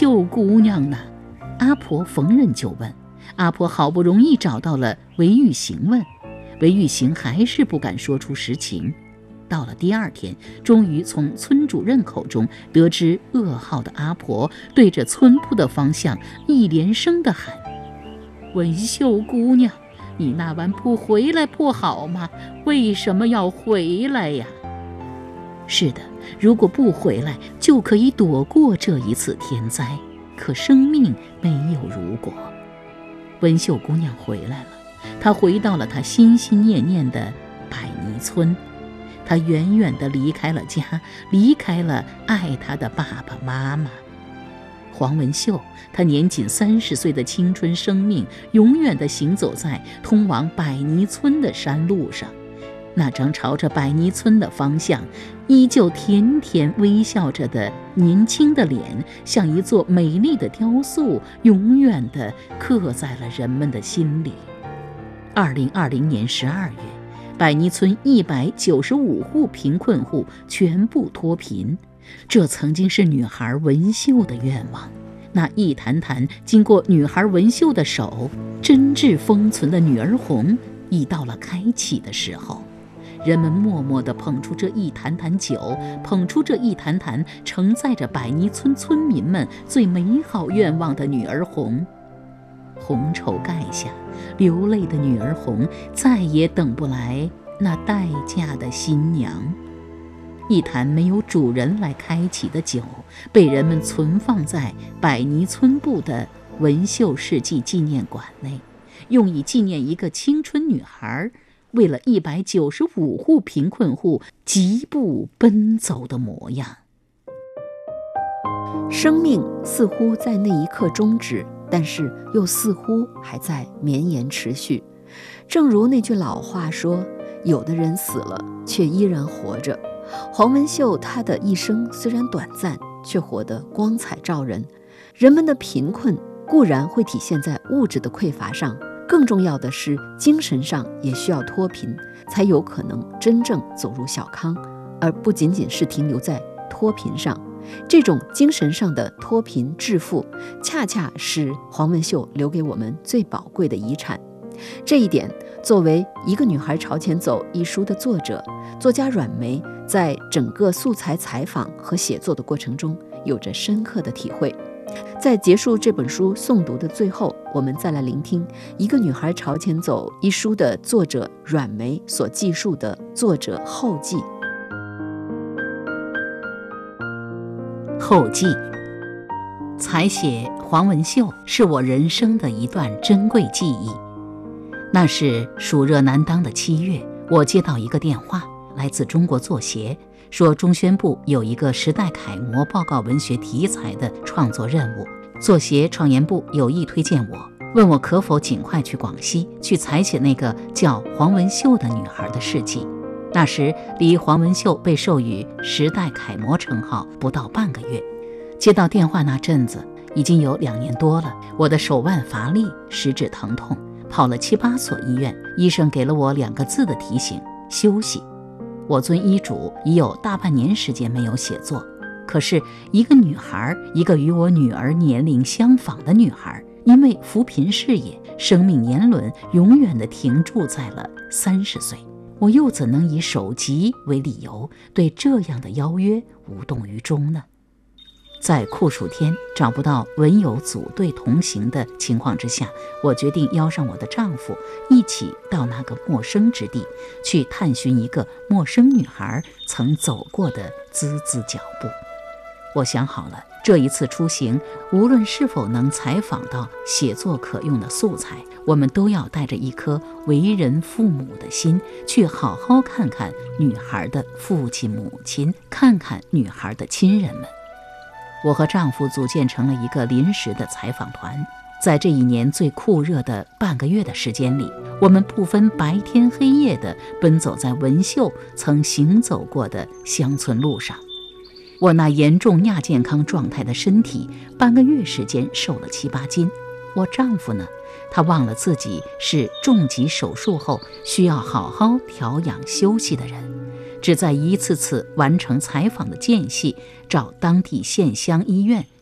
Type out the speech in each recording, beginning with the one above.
秀姑娘呢？阿婆逢人就问。阿婆好不容易找到了韦玉行问，韦玉行还是不敢说出实情。到了第二天，终于从村主任口中得知噩耗的阿婆对着村部的方向一连声地喊：文秀姑娘，你那晚不回来不好吗？为什么要回来呀？是的，如果不回来就可以躲过这一次天灾，可生命没有如果。文秀姑娘回来了，她回到了她心心念念的百泥村。她远远地离开了家，离开了爱她的爸爸妈妈。黄文秀，她年仅30岁的青春生命，永远地行走在通往百泥村的山路上。那张朝着百泥村的方向，依旧甜甜微笑着的年轻的脸，像一座美丽的雕塑，永远地刻在了人们的心里。2020年12月，百泥村195户贫困户全部脱贫，这曾经是女孩文秀的愿望。那一坛坛经过女孩文秀的手真挚封存的女儿红，已到了开启的时候。人们默默地捧出这一坛坛酒，捧出这一坛坛承载着百泥村村民们最美好愿望的女儿红。红绸盖下，流泪的女儿红再也等不来那待嫁的新娘。一坛没有主人来开启的酒，被人们存放在百泥村部的文秀世纪纪念馆内，用以纪念一个青春女孩为了195户贫困户疾步奔走的模样。 生命似乎在那一刻终止，但是又似乎还在绵延持续。正如那句老话说，有的人死了却依然活着。黄文秀她的一生虽然短暂，却活得光彩照人。人们的贫困固然会体现在物质的匮乏上，更重要的是精神上也需要脱贫，才有可能真正走入小康，而不仅仅是停留在脱贫上。这种精神上的脱贫致富，恰恰是黄文秀留给我们最宝贵的遗产。这一点，作为《一个女孩朝前走》一书的作者，作家阮梅在整个素材采访和写作的过程中有着深刻的体会。在结束这本书诵读的最后，我们再来聆听《一个女孩朝前走》一书的作者阮梅所记述的作者后记。 后记，采写黄文秀是我人生的一段珍贵记忆。那是暑热难当的7月，我接到一个电话，来自中国作协，说中宣部有一个时代楷模报告文学题材的创作任务，作协创研部有意推荐我，问我可否尽快去广西去采写那个叫黄文秀的女孩的事迹。那时离黄文秀被授予时代楷模称号不到半个月。接到电话那阵子已经有2年多了，我的手腕乏力，食指疼痛，跑了7、8所医院，医生给了我2个字的提醒：休息。我遵医嘱，已有大半年时间没有写作。可是一个女孩，一个与我女儿年龄相仿的女孩，因为扶贫事业，生命年轮永远地停驻在了30岁。我又怎能以首级为理由，对这样的邀约无动于衷呢？在酷暑天找不到文友组队同行的情况之下，我决定邀上我的丈夫一起到那个陌生之地，去探寻一个陌生女孩曾走过的孜孜脚步。我想好了，这一次出行，无论是否能采访到写作可用的素材，我们都要带着一颗为人父母的心，去好好看看女孩的父亲母亲，看看女孩的亲人们。我和丈夫组建成了一个临时的采访团，在这一年最酷热的半个月的时间里，我们不分白天黑夜地奔走在文秀曾行走过的乡村路上。我那严重亚健康状态的身体，半个月时间瘦了7、8斤。我丈夫呢，他忘了自己是重疾手术后需要好好调养休息的人，只在一次次完成采访的间隙，找当地县乡医院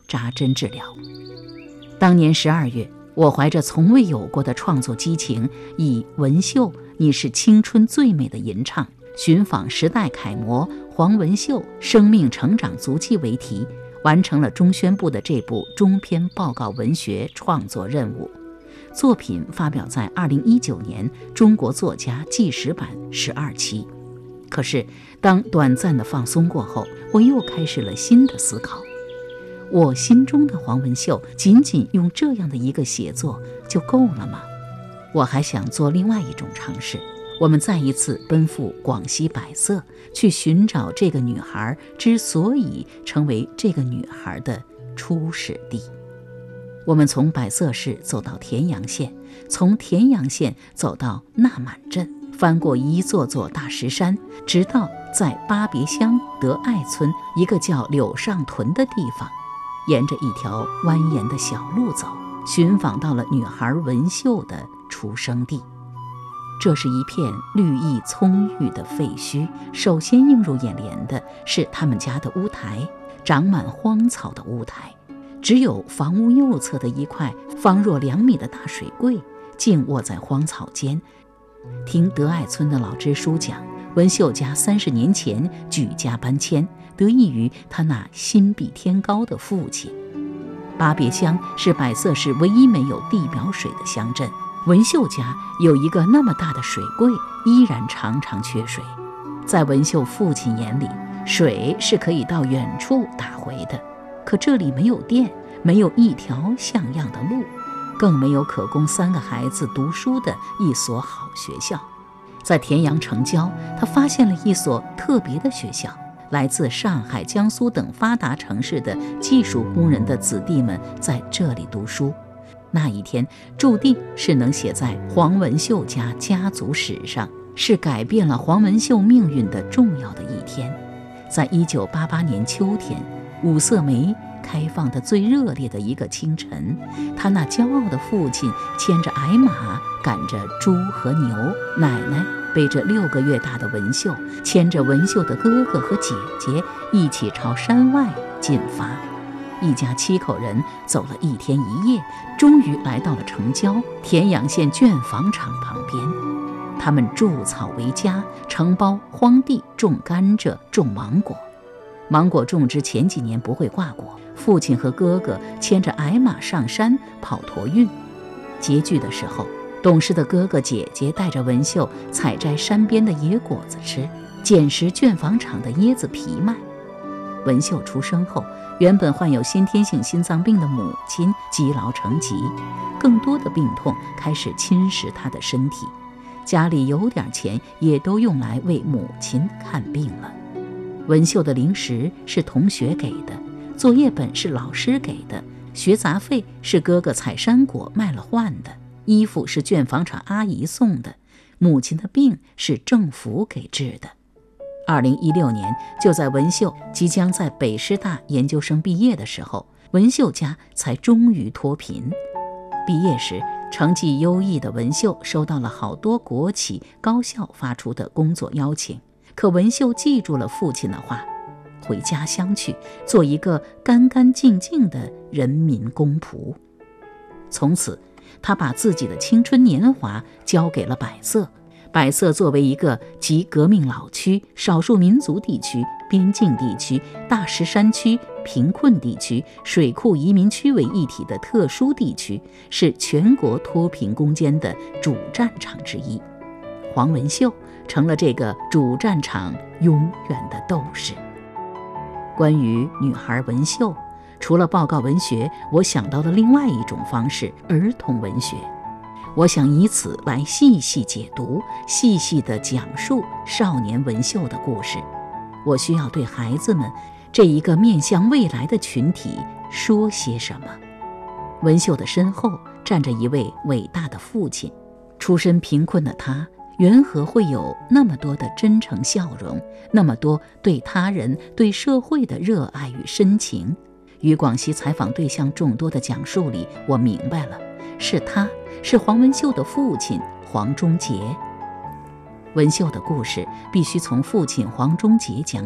扎针治疗。当年12月，我怀着从未有过的创作激情，以文秀你是青春最美的吟唱，寻访时代楷模黄文秀生命成长足迹为题，完成了中宣部的这部中篇报告文学创作任务。作品发表在2019年中国作家纪实版12期。可是当短暂的放松过后，我又开始了新的思考。我心中的黄文秀仅仅用这样的一个写作就够了吗？我还想做另外一种尝试，我们再一次奔赴广西百色，去寻找这个女孩之所以成为这个女孩的初始地。我们从百色市走到田阳县，从田阳县走到纳满镇，翻过一座座大石山，直到在巴别乡德爱村一个叫柳上屯的地方，沿着一条蜿蜒的小路走，寻访到了女孩文秀的出生地。这是一片绿意葱郁的废墟，首先映入眼帘的是他们家的屋台，长满荒草的屋台，只有房屋右侧的一块方若2米的大水柜静卧在荒草间。听德爱村的老支书讲，文秀家30年前举家搬迁，得益于他那心比天高的父亲。巴别乡是百色市唯一没有地表水的乡镇，文秀家有一个那么大的水柜，依然常常缺水。在文秀父亲眼里，水是可以到远处打回的，可这里没有电，没有一条像样的路，更没有可供3个孩子读书的一所好学校。在田阳城郊，他发现了一所特别的学校，来自上海、江苏等发达城市的技术工人的子弟们在这里读书。那一天注定是能写在黄文秀家家族史上，是改变了黄文秀命运的重要的一天。在1988年秋天，五色梅开放的最热烈的一个清晨，他那骄傲的父亲牵着矮马赶着猪和牛，奶奶背着6个月大的文秀，牵着文秀的哥哥和姐姐一起朝山外进发。一家7口人走了1天1夜，终于来到了城郊田阳县卷房厂旁边。他们筑草为家，承包荒地，种甘蔗，种芒果。芒果种植前几年不会挂果，父亲和哥哥牵着矮马上山跑驮运。拮据的时候，懂事的哥哥姐姐带着文秀采摘山边的野果子吃，捡拾卷房厂的椰子皮卖。文秀出生后，原本患有先天性心脏病的母亲积劳成疾，更多的病痛开始侵蚀她的身体，家里有点钱也都用来为母亲看病了。文秀的零食是同学给的，作业本是老师给的，学杂费是哥哥采山果卖了换的，衣服是卷房厂阿姨送的，母亲的病是政府给治的。2016年，就在文秀即将在北师大研究生毕业的时候，文秀家才终于脱贫。毕业时，成绩优异的文秀收到了好多国企高校发出的工作邀请，可文秀记住了父亲的话，回家乡去做一个干干净净的人民公仆。从此，他把自己的青春年华交给了百色。百色作为一个集革命老区、少数民族地区、边境地区、大石山区、贫困地区、水库移民区为一体的特殊地区，是全国脱贫攻坚的主战场之一。黄文秀成了这个主战场永远的斗士。关于女孩文秀，除了报告文学，我想到了另外一种方式——儿童文学。我想以此来细细解读，细细地讲述少年文秀的故事。我需要对孩子们这一个面向未来的群体说些什么。文秀的身后站着一位伟大的父亲，出身贫困的他，缘何会有那么多的真诚笑容，那么多对他人、对社会的热爱与深情？与广西采访对象众多的讲述里，我明白了，是他，是黄文秀的父亲黄忠杰。文秀的故事必须从父亲黄忠杰讲起，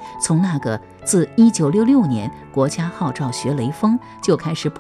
从那个自1966年国家号召学雷锋就开始